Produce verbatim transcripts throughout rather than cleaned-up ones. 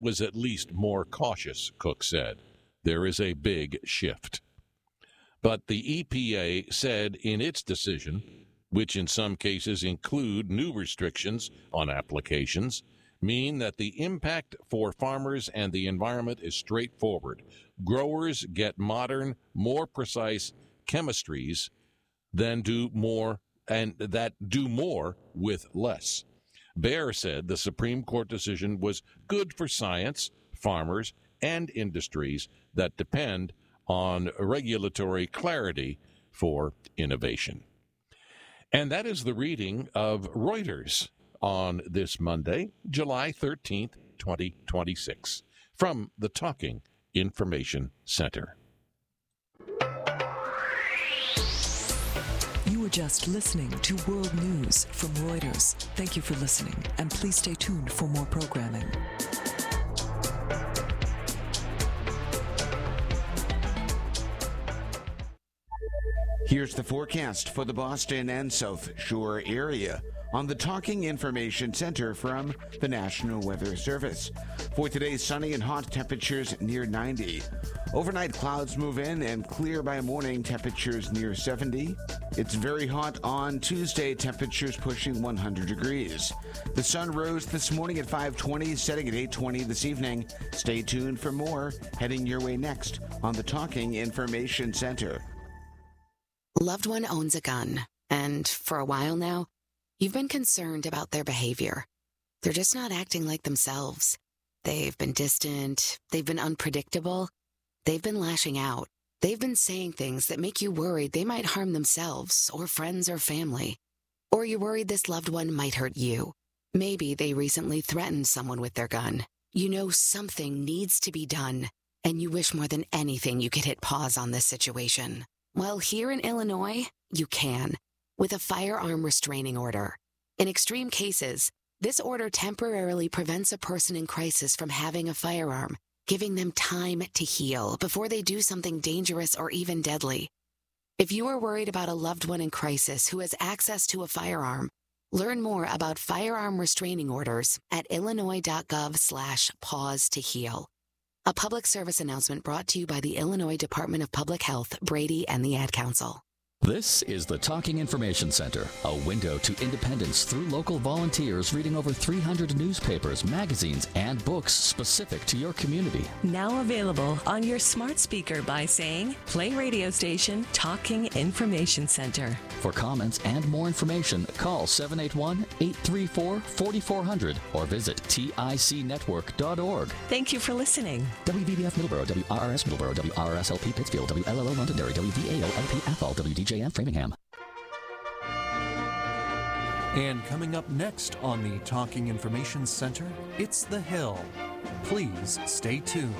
was at least more cautious, Cook said. There is a big shift. But the E P A said in its decision, which in some cases include new restrictions on applications, mean that the impact for farmers and the environment is straightforward. Growers get modern, more precise chemistries than do more and that do more with less. Baer said the Supreme Court decision was good for science, farmers, and industries that depend on regulatory clarity for innovation. And that is the reading of Reuters on this Monday, July thirteenth, twenty twenty-six, from the Talking Information Center. You were just listening to World News from Reuters. Thank you for listening, and please stay tuned for more programming. Here's the forecast for the Boston and South Shore area on the Talking Information Center from the National Weather Service. For today, sunny and hot, temperatures near ninety. Overnight clouds move in and clear by morning, temperatures near seventy. It's very hot on Tuesday, temperatures pushing one hundred degrees. The sun rose this morning at five twenty, setting at eight twenty this evening. Stay tuned for more heading your way next on the Talking Information Center. Loved one owns a gun, and for a while now, you've been concerned about their behavior. They're just not acting like themselves. They've been distant, they've been unpredictable, they've been lashing out. They've been saying things that make you worried they might harm themselves or friends or family. Or you're worried this loved one might hurt you. Maybe they recently threatened someone with their gun. You know something needs to be done, and you wish more than anything you could hit pause on this situation. Well, here in Illinois, you can, with a firearm restraining order. In extreme cases, this order temporarily prevents a person in crisis from having a firearm, giving them time to heal before they do something dangerous or even deadly. If you are worried about a loved one in crisis who has access to a firearm, learn more about firearm restraining orders at illinois.gov slash pause to heal. A public service announcement brought to you by the Illinois Department of Public Health, Brady, and the Ad Council. This is the Talking Information Center, a window to independence through local volunteers reading over three hundred newspapers, magazines, and books specific to your community. Now available on your smart speaker by saying, play radio station Talking Information Center. For comments and more information, call seven eight one, eight three four, four four zero zero or visit tic network dot org. Thank you for listening. W B B F Middleborough, W R R S Middleborough, W R R S L P Pittsfield, W L L O Londonderry, W V A O L P Athol, W D J M Framingham. And coming up next on the Talking Information Center, it's The Hill. Please stay tuned.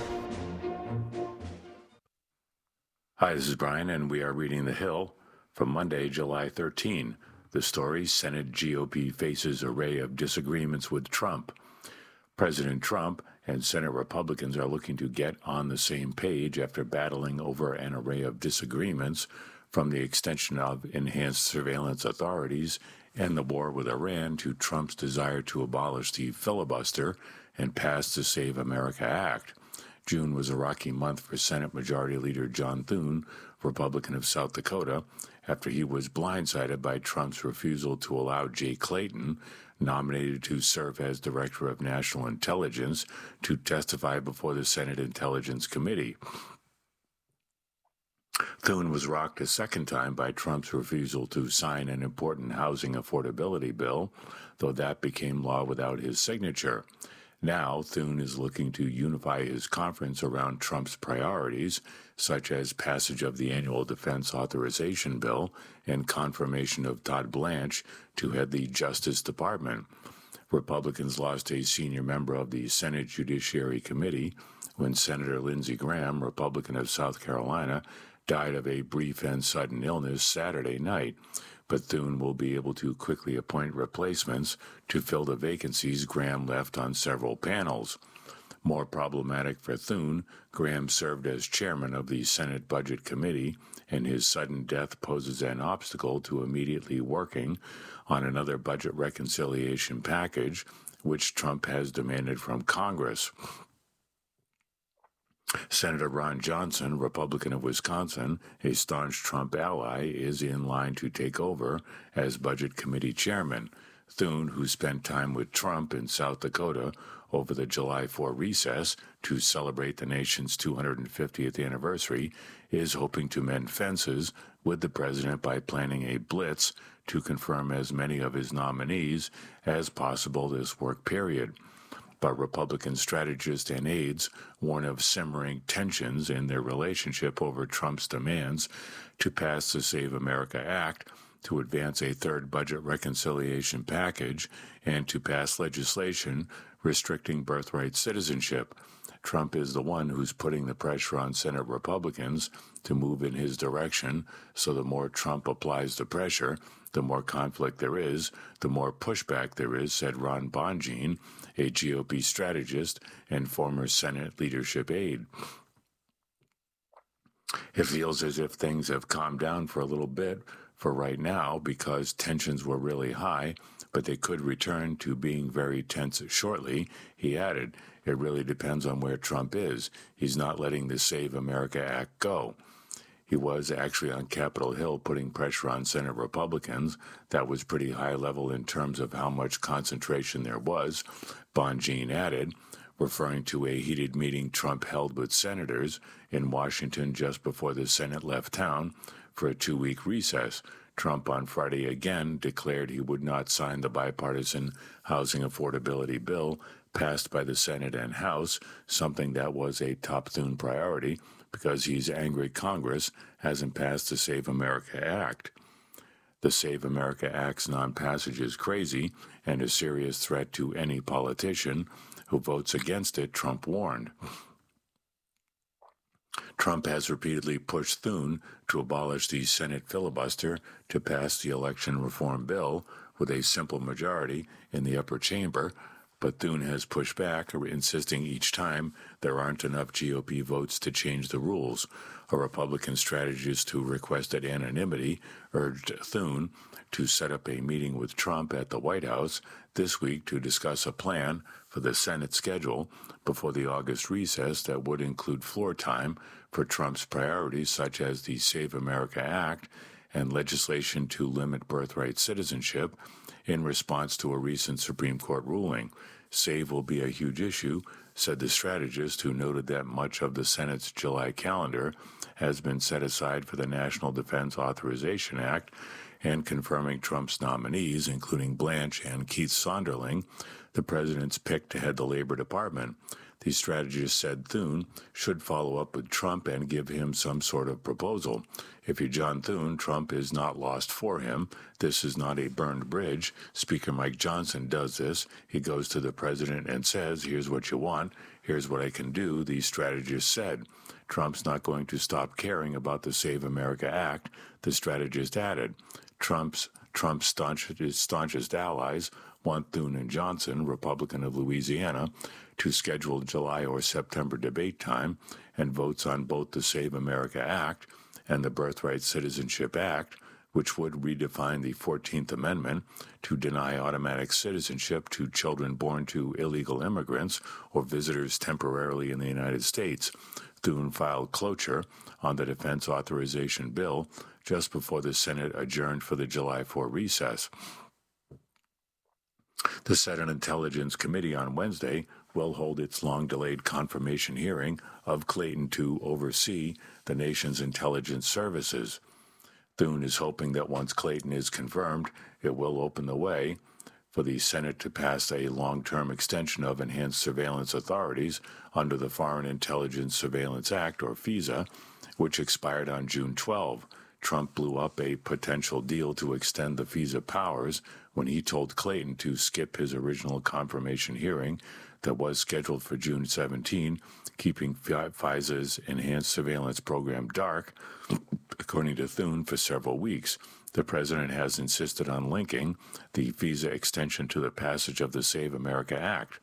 Hi, this is Brian, and we are reading The Hill from Monday, July thirteenth. The story, Senate G O P faces array of disagreements with Trump. President Trump and Senate Republicans are looking to get on the same page after battling over an array of disagreements, from the extension of enhanced surveillance authorities and the war with Iran to Trump's desire to abolish the filibuster and pass the Save America Act. June was a rocky month for Senate Majority Leader John Thune, Republican of South Dakota, after he was blindsided by Trump's refusal to allow Jay Clayton, nominated to serve as Director of National Intelligence, to testify before the Senate Intelligence Committee. Thune was rocked a second time by Trump's refusal to sign an important housing affordability bill, though that became law without his signature. Now, Thune is looking to unify his conference around Trump's priorities, such as passage of the annual defense authorization bill and confirmation of Todd Blanche to head the Justice Department. Republicans lost a senior member of the Senate Judiciary Committee when Senator Lindsey Graham, Republican of South Carolina, died of a brief and sudden illness Saturday night, but Thune will be able to quickly appoint replacements to fill the vacancies Graham left on several panels. More problematic for Thune, Graham served as chairman of the Senate Budget Committee, and his sudden death poses an obstacle to immediately working on another budget reconciliation package, which Trump has demanded from Congress. Senator Ron Johnson, Republican of Wisconsin, a staunch Trump ally, is in line to take over as Budget Committee chairman. Thune, who spent time with Trump in South Dakota over the July fourth recess to celebrate the nation's two hundred fiftieth anniversary, is hoping to mend fences with the president by planning a blitz to confirm as many of his nominees as possible this work period. But Republican strategists and aides warn of simmering tensions in their relationship over Trump's demands to pass the Save America Act, to advance a third budget reconciliation package, and to pass legislation restricting birthright citizenship. Trump is the one who's putting the pressure on Senate Republicans to move in his direction, so the more Trump applies the pressure, the more conflict there is, the more pushback there is, said Ron Bonjean, a G O P strategist and former Senate leadership aide. It feels as if things have calmed down for a little bit for right now because tensions were really high, but they could return to being very tense shortly. He added, it really depends on where Trump is. He's not letting the Save America Act go. He was actually on Capitol Hill putting pressure on Senate Republicans. That was pretty high level in terms of how much concentration there was, Bonjean added, referring to a heated meeting Trump held with senators in Washington just before the Senate left town for a two-week recess. Trump on Friday again declared he would not sign the bipartisan housing affordability bill passed by the Senate and House, something that was a top Thune priority, because he's angry Congress hasn't passed the Save America Act. The Save America Act's non-passage is crazy and a serious threat to any politician who votes against it, Trump warned. Trump has repeatedly pushed Thune to abolish the Senate filibuster to pass the election reform bill with a simple majority in the upper chamber, but Thune has pushed back, insisting each time there aren't enough G O P votes to change the rules. A Republican strategist who requested anonymity urged Thune to set up a meeting with Trump at the White House this week to discuss a plan for the Senate schedule before the August recess that would include floor time for Trump's priorities such as the Save America Act and legislation to limit birthright citizenship in response to a recent Supreme Court ruling. Save will be a huge issue, said the strategist, who noted that much of the Senate's July calendar has been set aside for the National Defense Authorization Act and confirming Trump's nominees, including Blanche and Keith Sonderling, the president's pick to head the Labor Department. The strategist said Thune should follow up with Trump and give him some sort of proposal. If you're John Thune, Trump is not lost for him. This is not a burned bridge. Speaker Mike Johnson does this. He goes to the president and says, here's what you want. Here's what I can do, the strategist said. Trump's not going to stop caring about the Save America Act, the strategist added. Trump's Trump's staunchest, staunchest allies want Thune and Johnson, Republican of Louisiana, to schedule July or September debate time and votes on both the Save America Act and the Birthright Citizenship Act, which would redefine the fourteenth Amendment to deny automatic citizenship to children born to illegal immigrants or visitors temporarily in the United States. Thune filed cloture on the defense authorization bill just before the Senate adjourned for the July fourth recess. The Senate Intelligence Committee on Wednesday will hold its long-delayed confirmation hearing of Clayton to oversee the nation's intelligence services. Thune is hoping that once Clayton is confirmed, it will open the way for the Senate to pass a long-term extension of enhanced surveillance authorities under the Foreign Intelligence Surveillance Act, or FISA, which expired on June twelfth. Trump blew up a potential deal to extend the FISA powers when he told Clayton to skip his original confirmation hearing that was scheduled for June seventeenth, keeping FISA's enhanced surveillance program dark, according to Thune, for several weeks. The president has insisted on linking the FISA extension to the passage of the Save America Act.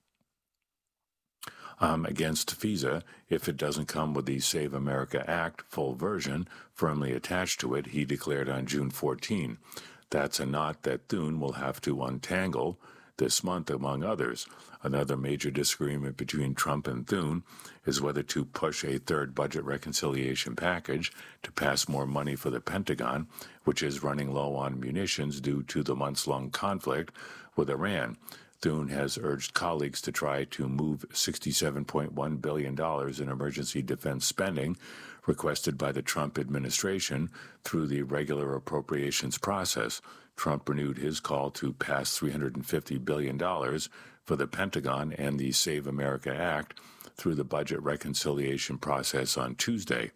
I'm against FISA if it doesn't come with the Save America Act full version firmly attached to it, he declared on June fourteenth. That's a knot that Thune will have to untangle. this month, among others. Another major disagreement between Trump and Thune is whether to push a third budget reconciliation package to pass more money for the Pentagon, which is running low on munitions due to the months-long conflict with Iran. Thune has urged colleagues to try to move sixty-seven point one billion dollars in emergency defense spending requested by the Trump administration through the regular appropriations process. Trump renewed his call to pass three hundred fifty billion dollars for the Pentagon and the Save America Act through the budget reconciliation process on Tuesday.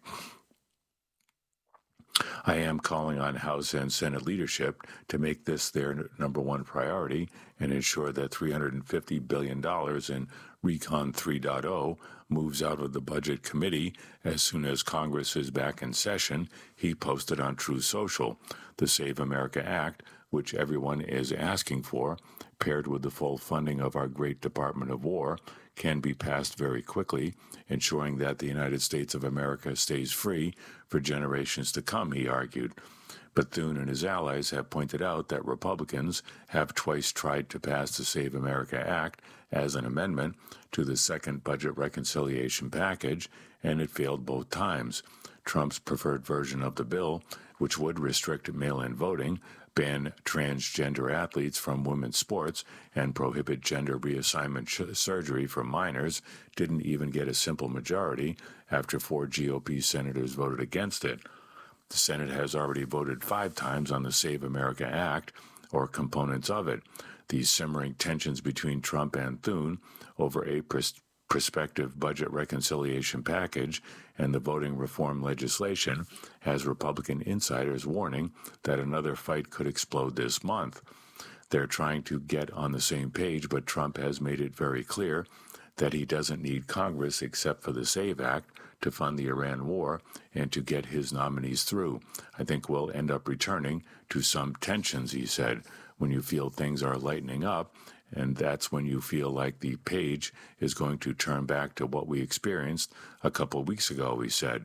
I am calling on House and Senate leadership to make this their number one priority and ensure that three hundred fifty billion dollars in Recon three point oh moves out of the Budget Committee as soon as Congress is back in session, he posted on Truth Social. The Save America Act, which everyone is asking for, paired with the full funding of our great Department of War, can be passed very quickly, ensuring that the United States of America stays free for generations to come, he argued. But Thune and his allies have pointed out that Republicans have twice tried to pass the Save America Act as an amendment to the second budget reconciliation package, and it failed both times. Trump's preferred version of the bill, which would restrict mail-in voting, ban transgender athletes from women's sports, and prohibit gender reassignment sh- surgery for minors, didn't even get a simple majority after four G O P senators voted against it. The Senate has already voted five times on the Save America Act, or components of it. These simmering tensions between Trump and Thune over a pres- prospective budget reconciliation package and the voting reform legislation has Republican insiders warning that another fight could explode this month. They're trying to get on the same page, but Trump has made it very clear that he doesn't need Congress except for the SAVE Act to fund the Iran war and to get his nominees through. I think we'll end up returning to some tensions, he said, when you feel things are lightening up, and that's when you feel like the page is going to turn back to what we experienced a couple weeks ago, he said.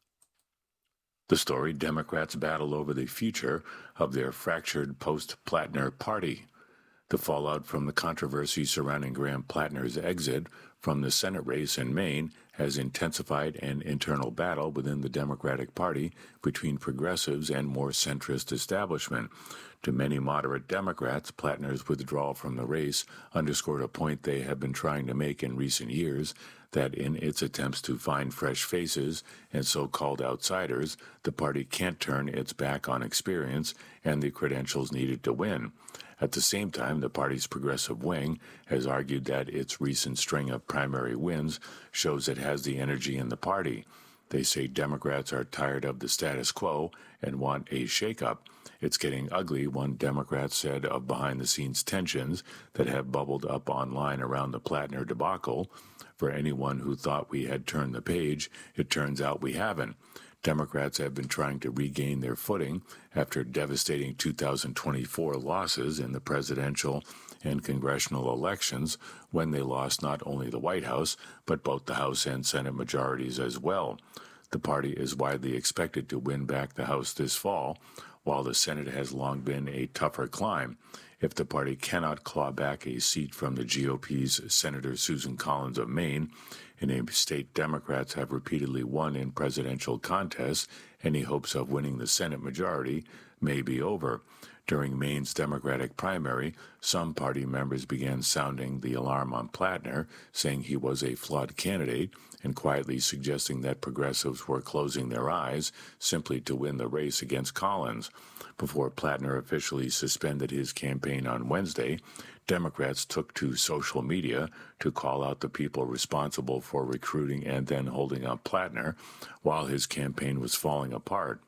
The story, Democrats battle over the future of their fractured post-Plattner party. The fallout from the controversy surrounding Graham Plattner's exit from the Senate race in Maine has intensified an internal battle within the Democratic Party between progressives and more centrist establishment. To many moderate Democrats, Plattner's withdrawal from the race underscored a point they have been trying to make in recent years, that in its attempts to find fresh faces and so-called outsiders, the party can't turn its back on experience and the credentials needed to win. At the same time, the party's progressive wing has argued that its recent string of primary wins shows it has the energy in the party. They say Democrats are tired of the status quo and want a shakeup. It's getting ugly, one Democrat said of behind-the-scenes tensions that have bubbled up online around the Plattner debacle. For anyone who thought we had turned the page, it turns out we haven't. Democrats have been trying to regain their footing after devastating two thousand twenty-four losses in the presidential and congressional elections, when they lost not only the White House, but both the House and Senate majorities as well. The party is widely expected to win back the House this fall, while the Senate has long been a tougher climb. If the party cannot claw back a seat from the G O P's Senator Susan Collins of Maine, in a state Democrats have repeatedly won in presidential contests, any hopes of winning the Senate majority may be over. During Maine's Democratic primary, some party members began sounding the alarm on Plattner, saying he was a flawed candidate and quietly suggesting that progressives were closing their eyes simply to win the race against Collins. Before Plattner officially suspended his campaign on Wednesday, Democrats took to social media to call out the people responsible for recruiting and then holding up Plattner while his campaign was falling apart.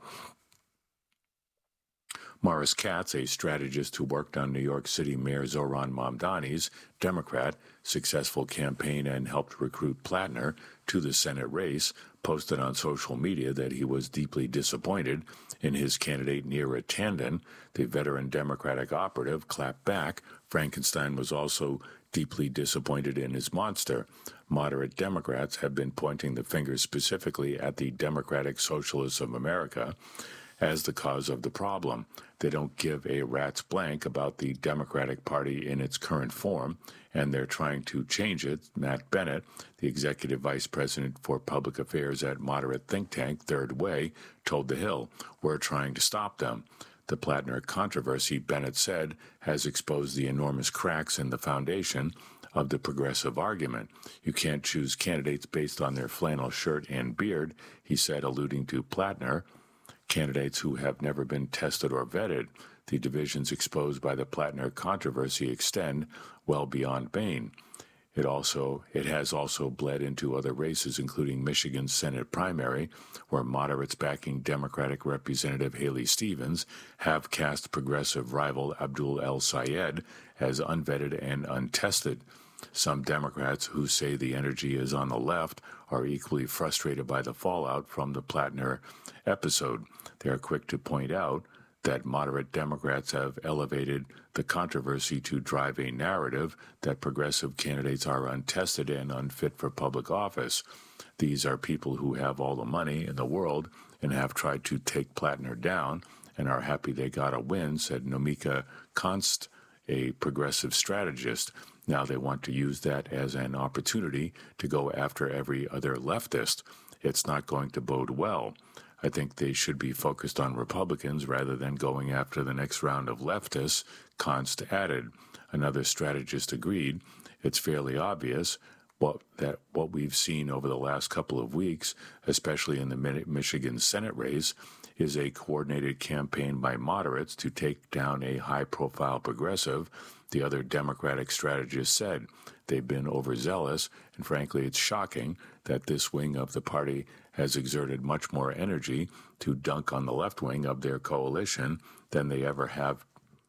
Morris Katz, a strategist who worked on New York City Mayor Zohran Mamdani's Democrat successful campaign and helped recruit Plattner to the Senate race, posted on social media that he was deeply disappointed in his candidate Neera Tanden. The veteran Democratic operative clapped back. Frankenstein was also deeply disappointed in his monster. Moderate Democrats have been pointing the finger specifically at the Democratic Socialists of America, as the cause of the problem. They don't give a rat's blank about the Democratic Party in its current form, and they're trying to change it. Matt Bennett, the executive vice president for public affairs at moderate think tank Third Way, told The Hill, "We're trying to stop them." The Plattner controversy, Bennett said, has exposed the enormous cracks in the foundation of the progressive argument. You can't choose candidates based on their flannel shirt and beard, he said, alluding to Plattner, candidates who have never been tested or vetted. The divisions exposed by the Plattner controversy extend well beyond Maine. It also it has also bled into other races, including Michigan's Senate primary, where moderates backing Democratic Representative Haley Stevens have cast progressive rival Abdul El-Sayed as unvetted and untested. Some Democrats who say the energy is on the left are equally frustrated by the fallout from the Plattner episode. They are quick to point out that moderate Democrats have elevated the controversy to drive a narrative that progressive candidates are untested and unfit for public office. These are people who have all the money in the world and have tried to take Plattner down and are happy they got a win, said Nomika Konst, a progressive strategist. Now they want to use that as an opportunity to go after every other leftist. It's not going to bode well. I think they should be focused on Republicans rather than going after the next round of leftists, Konst added. Another strategist agreed. It's fairly obvious what, that what we've seen over the last couple of weeks, especially in the Michigan Senate race, is a coordinated campaign by moderates to take down a high-profile progressive, the other Democratic strategist said. They've been overzealous, and frankly, it's shocking that this wing of the party has exerted much more energy to dunk on the left wing of their coalition than they ever have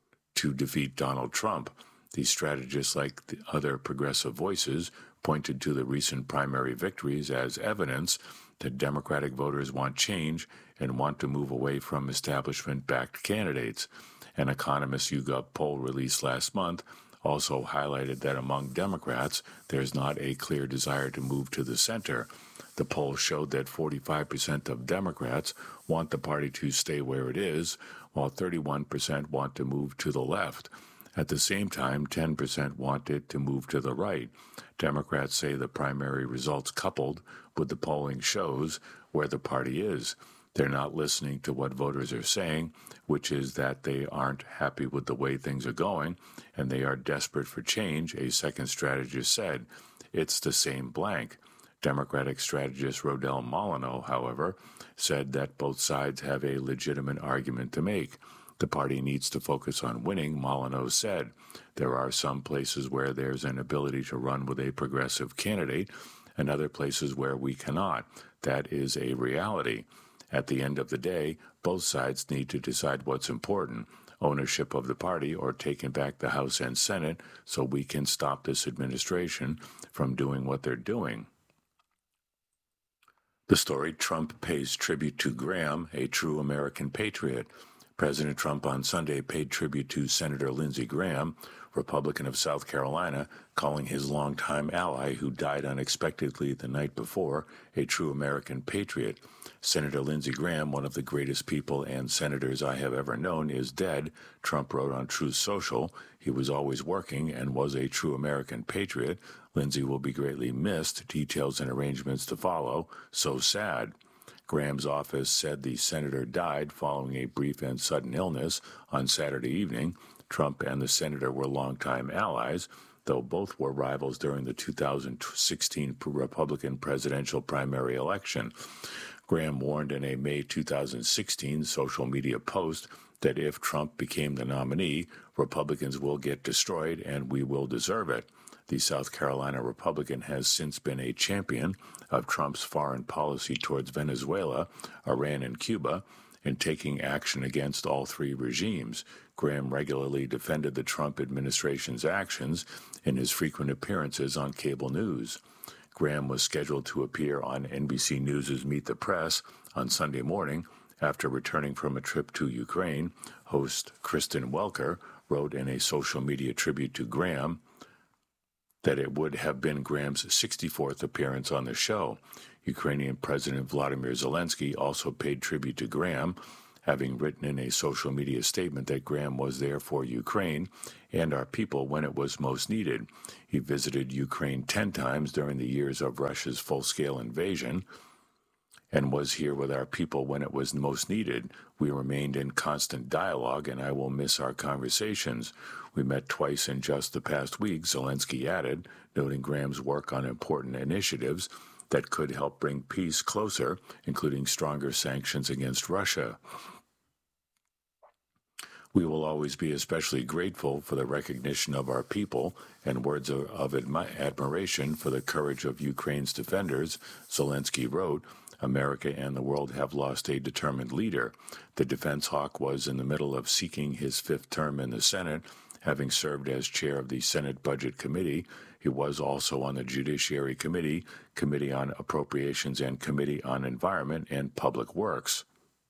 to defeat Donald Trump. These strategists, like the other progressive voices, pointed to the recent primary victories as evidence that Democratic voters want change and want to move away from establishment-backed candidates. An Economist YouGov poll released last month also highlighted that among Democrats, there's not a clear desire to move to the center. The poll showed that forty-five percent of Democrats want the party to stay where it is, while thirty-one percent want to move to the left. At the same time, ten percent want it to move to the right. Democrats say the primary results coupled with the polling shows where the party is. They're not listening to what voters are saying, which is that they aren't happy with the way things are going, and they are desperate for change, a second strategist said. It's the same blank. Democratic strategist Rodell Molyneux, however, said that both sides have a legitimate argument to make. The party needs to focus on winning, Molyneux said. There are some places where there's an ability to run with a progressive candidate, and other places where we cannot. That is a reality. At the end of the day, both sides need to decide what's important, ownership of the party or taking back the House and Senate so we can stop this administration from doing what they're doing. The story, Trump pays tribute to Graham, a true American patriot. President Trump on Sunday paid tribute to Senator Lindsey Graham, Republican of South Carolina, calling his longtime ally, who died unexpectedly the night before, a true American patriot. Senator Lindsey Graham, one of the greatest people and senators I have ever known, is dead, Trump wrote on Truth Social. He was always working and was a true American patriot. Lindsey will be greatly missed. Details and arrangements to follow. So sad. Graham's office said the senator died following a brief and sudden illness on Saturday evening. Trump and the senator were longtime allies, though both were rivals during the two thousand sixteen Republican presidential primary election. Graham warned in a May two thousand sixteen social media post that if Trump became the nominee, Republicans will get destroyed and we will deserve it. The South Carolina Republican has since been a champion of Trump's foreign policy towards Venezuela, Iran, and Cuba, in taking action against all three regimes. Graham regularly defended the Trump administration's actions in his frequent appearances on cable news. Graham was scheduled to appear on N B C News' Meet the Press on Sunday morning after returning from a trip to Ukraine. Host Kristen Welker wrote in a social media tribute to Graham that it would have been Graham's sixty-fourth appearance on the show. Ukrainian President Vladimir Zelensky also paid tribute to Graham having written in a social media statement that Graham was there for Ukraine and our people when it was most needed. He visited Ukraine ten times during the years of Russia's full-scale invasion and was here with our people when it was most needed. We remained in constant dialogue, and I will miss our conversations. We met twice in just the past week, Zelensky added, noting Graham's work on important initiatives that could help bring peace closer, including stronger sanctions against Russia. We will always be especially grateful for the recognition of our people and words of, of admi- admiration for the courage of Ukraine's defenders, Zelensky wrote. America and the world have lost a determined leader. The defense hawk was in the middle of seeking his fifth term in the Senate, having served as chair of the Senate Budget Committee. He was also on the Judiciary Committee, Committee on Appropriations, and Committee on Environment and Public Works.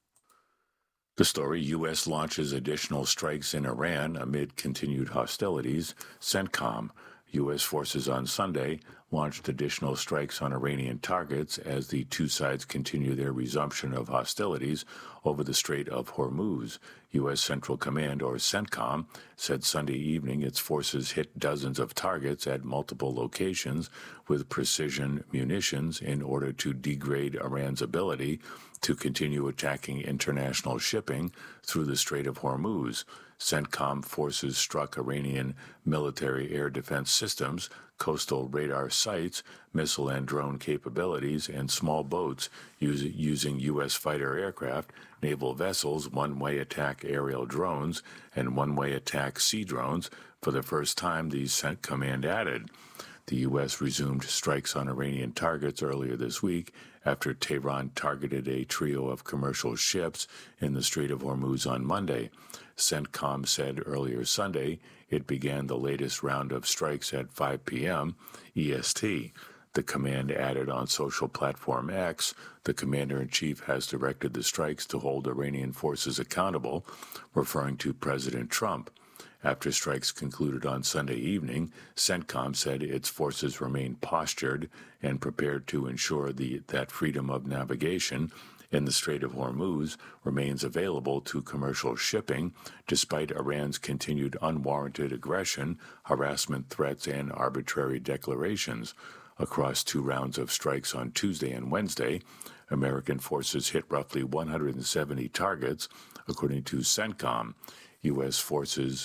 The story, U S launches additional strikes in Iran amid continued hostilities. CENTCOM. U S forces on Sunday launched additional strikes on Iranian targets as the two sides continue their resumption of hostilities over the Strait of Hormuz. U S Central Command, or CENTCOM, said Sunday evening its forces hit dozens of targets at multiple locations with precision munitions in order to degrade Iran's ability to continue attacking international shipping through the Strait of Hormuz. CENTCOM forces struck Iranian military air defense systems, coastal radar sites, missile and drone capabilities, and small boats use, using U S fighter aircraft, naval vessels, one-way attack aerial drones, and one-way attack sea drones for the first time, the CENTCOM added. The U S resumed strikes on Iranian targets earlier this week after Tehran targeted a trio of commercial ships in the Strait of Hormuz on Monday. CENTCOM said earlier Sunday it began the latest round of strikes at five p.m. E S T. The command added on social platform X, the commander-in-chief has directed the strikes to hold Iranian forces accountable, referring to President Trump. After strikes concluded on Sunday evening, CENTCOM said its forces remain postured and prepared to ensure the, that freedom of navigation in the Strait of Hormuz remains available to commercial shipping, despite Iran's continued unwarranted aggression, harassment threats, and arbitrary declarations. Across two rounds of strikes on Tuesday and Wednesday, American forces hit roughly one hundred seventy targets, according to CENTCOM. U S forces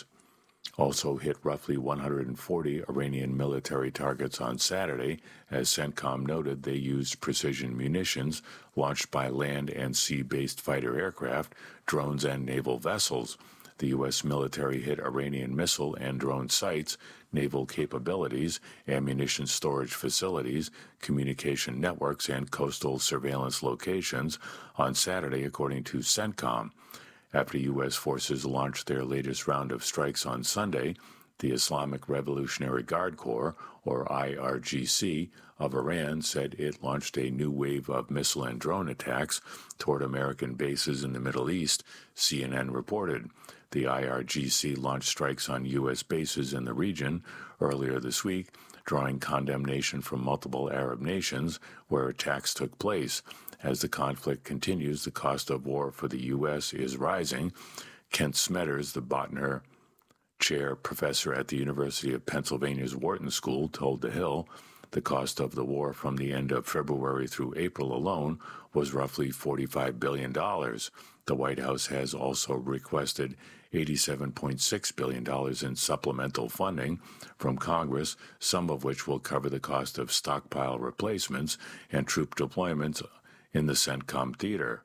also hit roughly one hundred forty Iranian military targets on Saturday. As CENTCOM noted, they used precision munitions launched by land and sea-based fighter aircraft, drones, and naval vessels. The U S military hit Iranian missile and drone sites, naval capabilities, ammunition storage facilities, communication networks, and coastal surveillance locations on Saturday, according to CENTCOM. After U S forces launched their latest round of strikes on Sunday, the Islamic Revolutionary Guard Corps, or I R G C, of Iran said it launched a new wave of missile and drone attacks toward American bases in the Middle East, C N N reported. The I R G C launched strikes on U S bases in the region earlier this week, drawing condemnation from multiple Arab nations where attacks took place. As the conflict continues, the cost of war for the U S is rising. Kent Smetters, the Botner Chair professor at the University of Pennsylvania's Wharton School, told The Hill the cost of the war from the end of February through April alone was roughly forty-five billion dollars. The White House has also requested eighty-seven point six billion dollars in supplemental funding from Congress, some of which will cover the cost of stockpile replacements and troop deployments in the CENTCOM theater.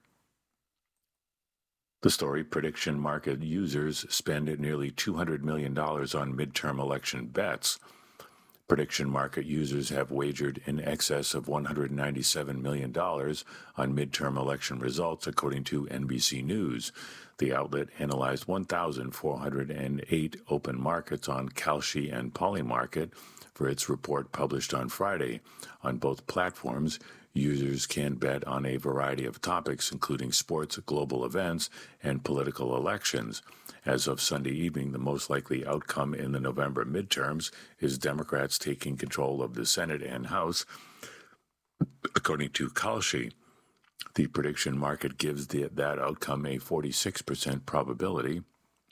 The story, prediction market users spend nearly two hundred million dollars on midterm election bets. Prediction market users have wagered in excess of one hundred ninety-seven million dollars on midterm election results, according to N B C News. The outlet analyzed one thousand four hundred eight open markets on Kalshi and Polymarket for its report published on Friday. On both platforms, users can bet on a variety of topics, including sports, global events, and political elections. As of Sunday evening, the most likely outcome in the November midterms is Democrats taking control of the Senate and House, according to Kalshi. The prediction market gives the, that outcome a forty-six percent probability,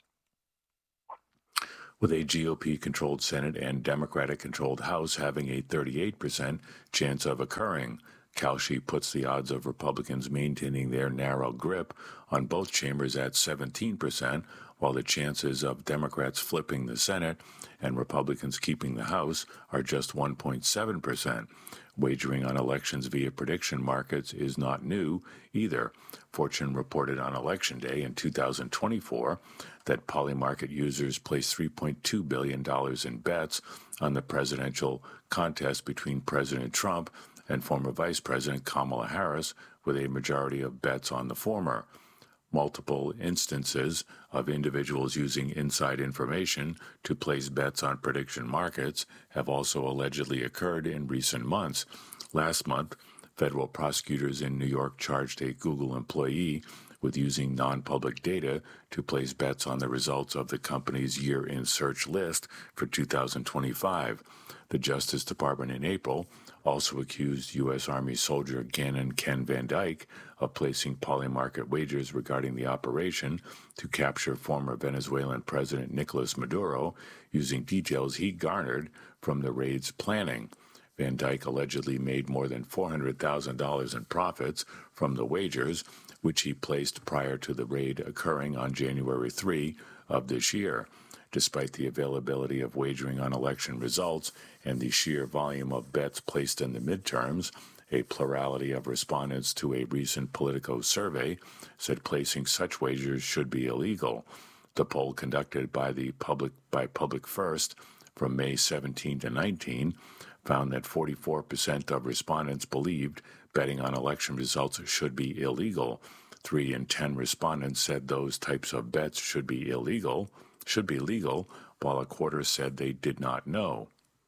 with a G O P-controlled Senate and Democratic-controlled House having a thirty-eight percent chance of occurring. Kalshi puts the odds of Republicans maintaining their narrow grip on both chambers at seventeen percent, while the chances of Democrats flipping the Senate and Republicans keeping the House are just one point seven percent. Wagering on elections via prediction markets is not new either. Fortune reported on Election Day in two thousand twenty-four that Polymarket users placed three point two billion dollars in bets on the presidential contest between President Trump and former Vice President Kamala Harris, with a majority of bets on the former. Multiple instances of individuals using inside information to place bets on prediction markets have also allegedly occurred in recent months. Last month, federal prosecutors in New York charged a Google employee with using non-public data to place bets on the results of the company's year-in search list for two thousand twenty-five. The Justice Department in April also accused U S. Army soldier Gannon Ken Van Dyke of placing polymarket wagers regarding the operation to capture former Venezuelan President Nicolas Maduro using details he garnered from the raid's planning. Van Dyke allegedly made more than four hundred thousand dollars in profits from the wagers, which he placed prior to the raid occurring on January third of this year. Despite the availability of wagering on election results and the sheer volume of bets placed in the midterms, a plurality of respondents to a recent Politico survey said placing such wagers should be illegal. The poll conducted by the public by Public First from May seventeenth to nineteenth found that forty-four percent of respondents believed betting on election results should be illegal. Three in ten respondents said those types of bets should be illegal, should be legal, while a quarter said they did not know.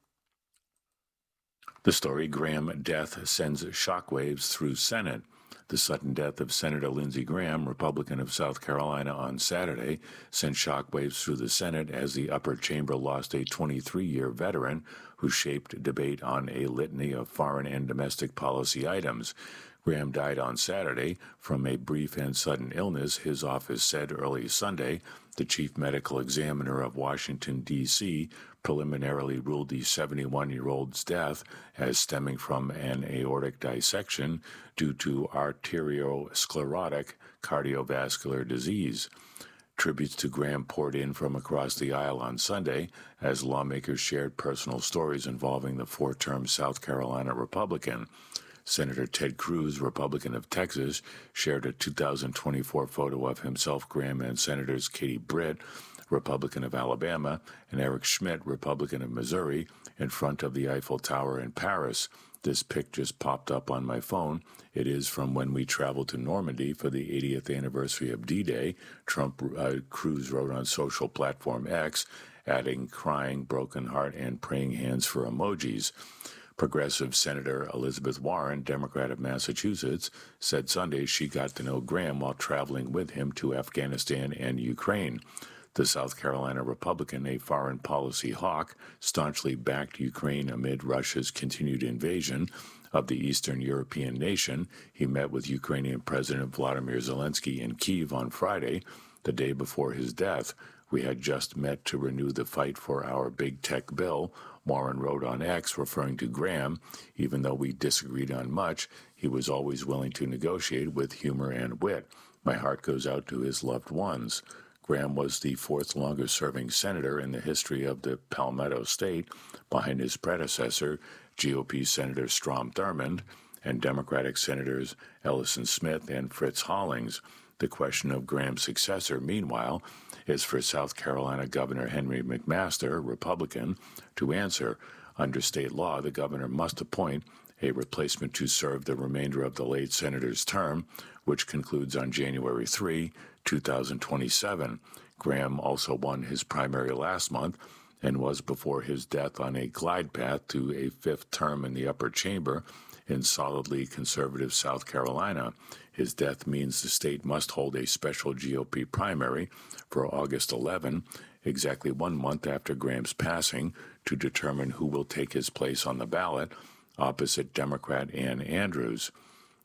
The story, Graham death sends shockwaves through Senate. The sudden death of Senator Lindsey Graham, Republican of South Carolina, on Saturday sent shockwaves through the Senate as the upper chamber lost a twenty-three-year veteran who shaped debate on a litany of foreign and domestic policy items. Graham died on Saturday from a brief and sudden illness, his office said early Sunday. The chief medical examiner of Washington, D C, preliminarily ruled the seventy-one-year-old's death as stemming from an aortic dissection due to arteriosclerotic cardiovascular disease. Tributes to Graham poured in from across the aisle on Sunday as lawmakers shared personal stories involving the four-term South Carolina Republican. Senator Ted Cruz, Republican of Texas, shared a two thousand twenty-four photo of himself, Graham, and Senators Katie Britt, Republican of Alabama, and Eric Schmidt, Republican of Missouri, in front of the Eiffel Tower in Paris. This pic just popped up on my phone. It is from when we traveled to Normandy for the eightieth anniversary of D-Day, Trump uh, Cruz wrote on social platform X, adding crying, broken heart, and praying hands for emojis. Progressive Senator Elizabeth Warren, Democrat of Massachusetts, said Sunday she got to know Graham while traveling with him to Afghanistan and Ukraine. The South Carolina Republican, a foreign policy hawk, staunchly backed Ukraine amid Russia's continued invasion of the Eastern European nation. He met with Ukrainian President Vladimir Zelensky in Kyiv on Friday, the day before his death. We had just met to renew the fight for our big tech bill, Warren wrote on X, referring to Graham. Even though we disagreed on much, he was always willing to negotiate with humor and wit. My heart goes out to his loved ones. Graham was the fourth longest-serving senator in the history of the Palmetto State, behind his predecessor, G O P Senator Strom Thurmond, and Democratic Senators Ellison Smith and Fritz Hollings. The question of Graham's successor, meanwhile, is for South Carolina Governor Henry McMaster, Republican, to answer. Under state law, the governor must appoint a replacement to serve the remainder of the late senator's term, which concludes on January third, two thousand twenty-seven. Graham also won his primary last month and was before his death on a glide path to a fifth term in the upper chamber in solidly conservative South Carolina. His death means the state must hold a special G O P primary for August eleventh, exactly one month after Graham's passing, to determine who will take his place on the ballot opposite Democrat Ann Andrews.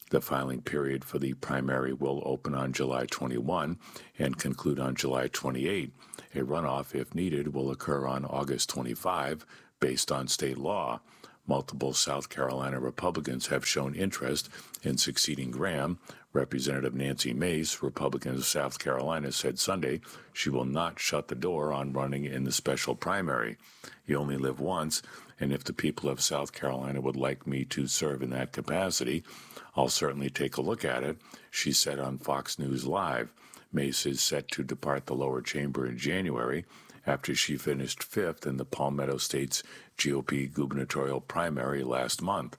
The filing period for the primary will open on July twenty-first and conclude on July twenty-eighth. A runoff, if needed, will occur on August twenty-fifth, based on state law. Multiple South Carolina Republicans have shown interest in succeeding Graham. Representative Nancy Mace, Republican of South Carolina, said Sunday she will not shut the door on running in the special primary. You only live once, and if the people of South Carolina would like me to serve in that capacity, I'll certainly take a look at it, she said on Fox News Live. Mace is set to depart the lower chamber in January after she finished fifth in the Palmetto State's G O P gubernatorial primary last month.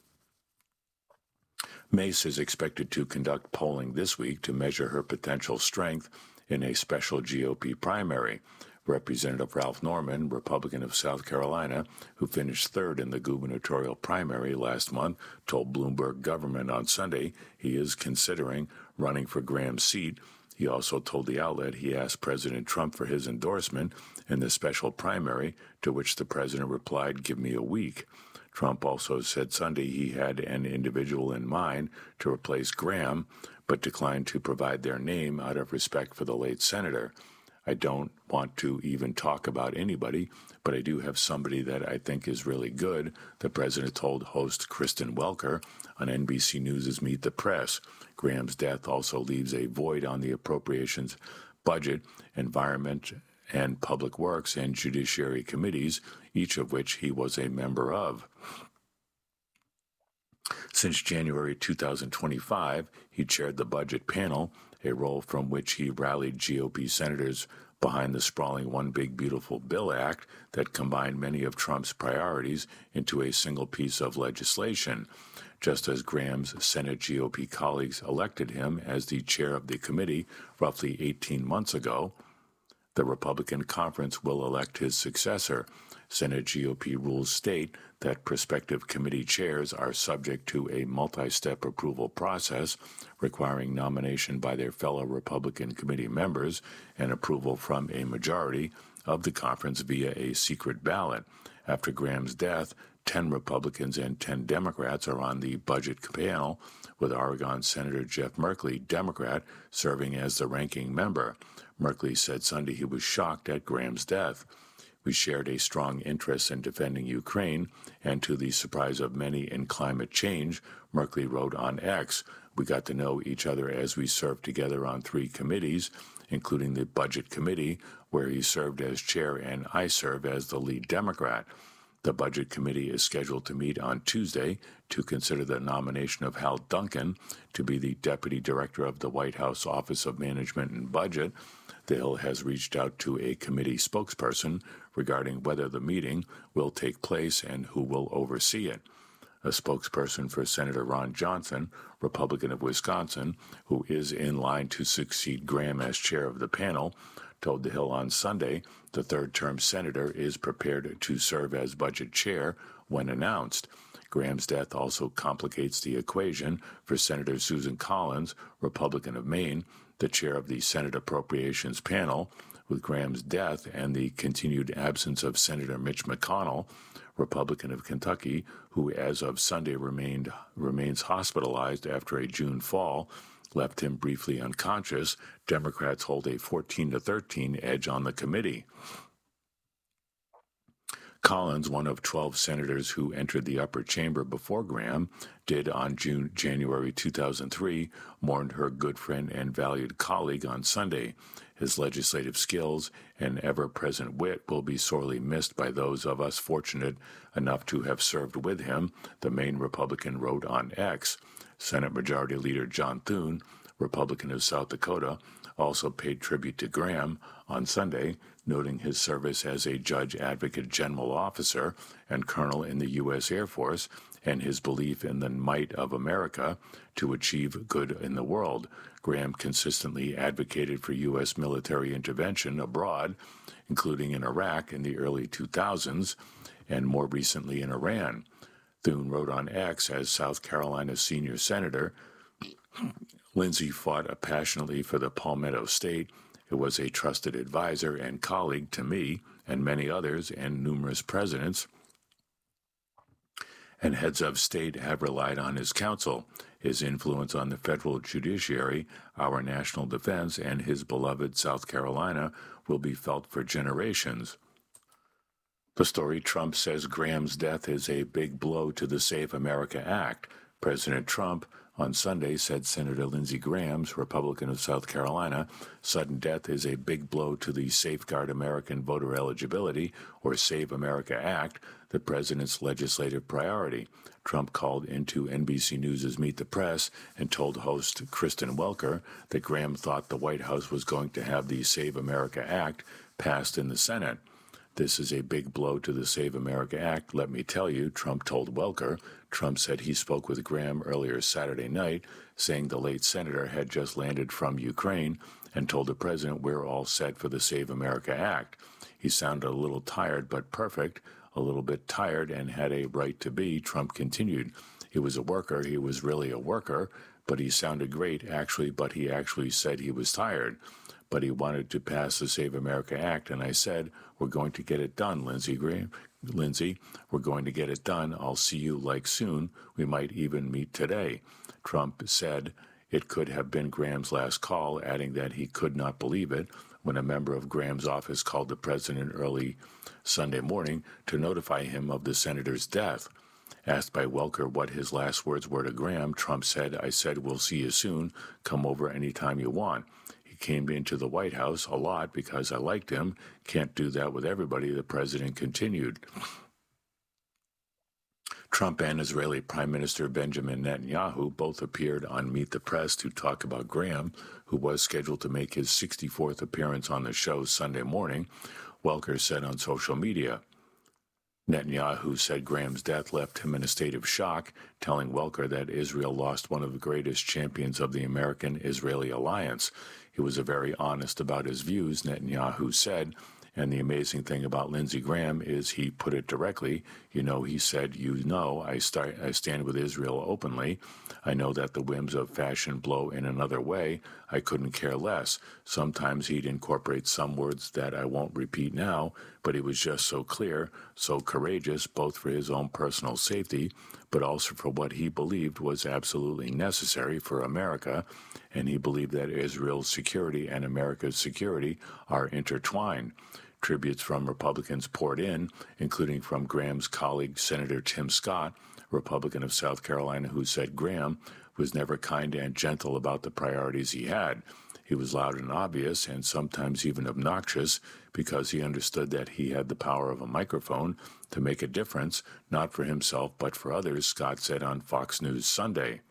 Mace is expected to conduct polling this week to measure her potential strength in a special G O P primary. Representative Ralph Norman, Republican of South Carolina, who finished third in the gubernatorial primary last month, told Bloomberg Government on Sunday he is considering running for Graham's seat. He also told the outlet he asked President Trump for his endorsement in the special primary, to which the president replied, "Give me a week." Trump also said Sunday he had an individual in mind to replace Graham, but declined to provide their name out of respect for the late senator. I don't want to even talk about anybody, but I do have somebody that I think is really good, the president told host Kristen Welker on N B C News' Meet the Press. Graham's death also leaves a void on the appropriations, budget, environment, and public works and judiciary committees, each of which he was a member of. Since January two thousand twenty-five, he chaired the budget panel, a role from which he rallied G O P senators behind the sprawling One Big Beautiful Bill Act that combined many of Trump's priorities into a single piece of legislation. Just as Graham's Senate G O P colleagues elected him as the chair of the committee roughly eighteen months ago, the Republican conference will elect his successor. Senate G O P rules state that prospective committee chairs are subject to a multi-step approval process requiring nomination by their fellow Republican committee members and approval from a majority of the conference via a secret ballot. After Graham's death, ten Republicans and ten Democrats are on the budget panel, with Oregon Senator Jeff Merkley, Democrat, serving as the ranking member. Merkley said Sunday he was shocked at Graham's death. We shared a strong interest in defending Ukraine, and to the surprise of many in climate change, Merkley wrote on X, we got to know each other as we served together on three committees, including the Budget Committee, where he served as chair and I serve as the lead Democrat. The Budget Committee is scheduled to meet on Tuesday to consider the nomination of Hal Duncan to be the Deputy Director of the White House Office of Management and Budget. The Hill has reached out to a committee spokesperson regarding whether the meeting will take place and who will oversee it. A spokesperson for Senator Ron Johnson, Republican of Wisconsin, who is in line to succeed Graham as chair of the panel, told The Hill on Sunday the third-term senator is prepared to serve as budget chair when announced. Graham's death also complicates the equation for Senator Susan Collins, Republican of Maine, the chair of the Senate Appropriations Panel. With Graham's death and the continued absence of Senator Mitch McConnell, Republican of Kentucky, who as of Sunday remained remains hospitalized after a June fall, left him briefly unconscious, Democrats hold a fourteen to thirteen edge on the committee. Collins, one of twelve senators who entered the upper chamber before Graham, did on June, January two thousand three, mourned her good friend and valued colleague on Sunday. His legislative skills and ever-present wit will be sorely missed by those of us fortunate enough to have served with him, the Maine Republican wrote on X. Senate Majority Leader John Thune, Republican of South Dakota, also paid tribute to Graham on Sunday, noting his service as a Judge Advocate General officer and colonel in the U S Air Force and his belief in the might of America to achieve good in the world. Graham consistently advocated for U S military intervention abroad, including in Iraq in the early two thousands and more recently in Iran. Thune wrote on X, as South Carolina's senior senator, Lindsey fought passionately for the Palmetto State. It was a trusted advisor and colleague to me and many others and numerous presidents. and heads of state have relied on his counsel. His influence on the federal judiciary, our national defense, and his beloved South Carolina will be felt for generations. The story: Trump says Graham's death is a big blow to the Save America Act. President Trump on Sunday said Senator Lindsey Graham's, Republican of South Carolina, sudden death is a big blow to the Safeguard American Voter Eligibility, or Save America Act, the president's legislative priority. Trump called into N B C News' Meet the Press and told host Kristen Welker that Graham thought the White House was going to have the Save America Act passed in the Senate. This is a big blow to the Save America Act, let me tell you, Trump told Welker. Trump said he spoke with Graham earlier Saturday night, saying the late senator had just landed from Ukraine and told the president we're all set for the Save America Act. He sounded a little tired but perfect, a little bit tired and had a right to be, Trump continued. He was a worker, he was really a worker, but he sounded great actually, but he actually said he was tired. But he wanted to pass the Save America Act, and I said, we're going to get it done, Lindsey Graham. Lindsey, we're going to get it done. I'll see you like soon. We might even meet today. Trump said it could have been Graham's last call, adding that he could not believe it when a member of Graham's office called the president early Sunday morning to notify him of the senator's death. Asked by Welker what his last words were to Graham, Trump said, I said, we'll see you soon. Come over anytime you want. Came into the White House a lot because I liked him. Can't do that with everybody, the president continued. Trump and Israeli Prime Minister Benjamin Netanyahu both appeared on Meet the Press to talk about Graham, who was scheduled to make his sixty-fourth appearance on the show Sunday morning, Welker said on social media. Netanyahu said Graham's death left him in a state of shock, telling Welker that Israel lost one of the greatest champions of the American-Israeli alliance. He was very honest about his views, Netanyahu said, and the amazing thing about Lindsey Graham is he put it directly. You know, he said, you know, I, start, I stand with Israel openly. I know that the whims of fashion blow in another way. I couldn't care less. Sometimes he'd incorporate some words that I won't repeat now, but he was just so clear, so courageous, both for his own personal safety, but also for what he believed was absolutely necessary for America, and he believed that Israel's security and America's security are intertwined. Tributes from Republicans poured in, including from Graham's colleague Senator Tim Scott, Republican of South Carolina, who said Graham was never kind and gentle about the priorities he had. He was loud and obvious, and sometimes even obnoxious, because he understood that he had the power of a microphone to make a difference, not for himself but for others, Scott said on Fox News Sunday.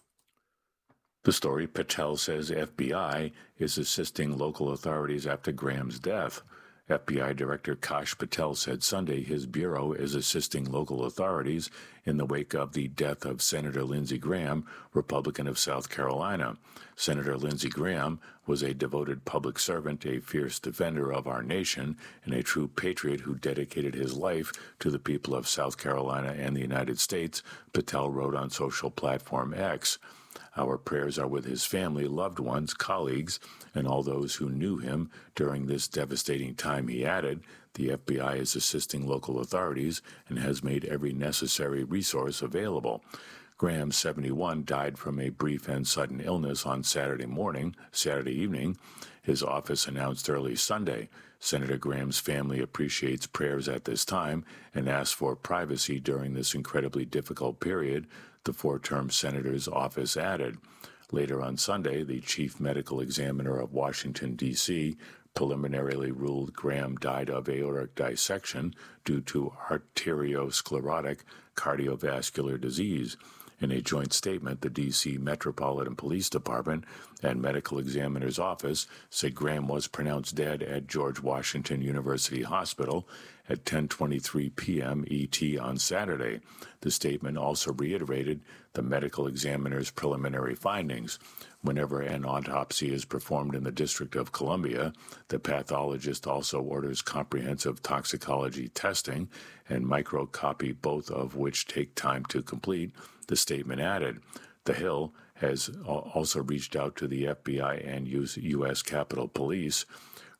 The story: Patel says F B I is assisting local authorities after Graham's death. F B I Director Kash Patel said Sunday his bureau is assisting local authorities in the wake of the death of Senator Lindsey Graham, Republican of South Carolina. Senator Lindsey Graham was a devoted public servant, a fierce defender of our nation, and a true patriot who dedicated his life to the people of South Carolina and the United States, Patel wrote on social platform X. Our prayers are with his family, loved ones, colleagues, and all those who knew him during this devastating time, he added. The F B I is assisting local authorities and has made every necessary resource available. Graham, seventy-one, died from a brief and sudden illness on Saturday morning, Saturday evening, his office announced early Sunday. Senator Graham's family appreciates prayers at this time and asks for privacy during this incredibly difficult period, the four-term senator's office added. Later on Sunday, the chief medical examiner of Washington, D C, preliminarily ruled Graham died of aortic dissection due to arteriosclerotic cardiovascular disease. In a joint statement, the D C Metropolitan Police Department and Medical Examiner's Office said Graham was pronounced dead at George Washington University Hospital at ten twenty-three p.m. E T on Saturday. The statement also reiterated the medical examiner's preliminary findings. Whenever an autopsy is performed in the District of Columbia, the pathologist also orders comprehensive toxicology testing and microscopy, both of which take time to complete, the statement added. The Hill has also reached out to the F B I and U S Capitol Police.